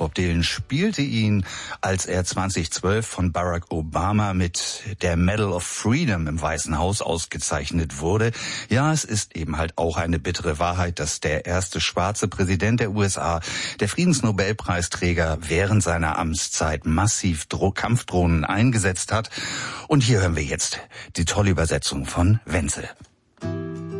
Bob Dylan spielte ihn, als er 2012 von Barack Obama mit der Medal of Freedom im Weißen Haus ausgezeichnet wurde. Ja, es ist eben halt auch eine bittere Wahrheit, dass der erste schwarze Präsident der USA, der Friedensnobelpreisträger, während seiner Amtszeit massiv Kampfdrohnen eingesetzt hat. Und hier hören wir jetzt die tolle Übersetzung von Wenzel.